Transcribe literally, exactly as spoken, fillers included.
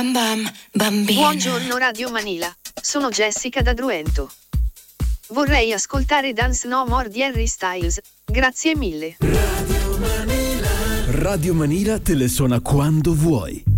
bam bam, bambina. Buongiorno Radio Manila, sono Jessica da Druento. Vorrei ascoltare Dance No More di Harry Styles, grazie mille. Radio Manila te le suona quando vuoi.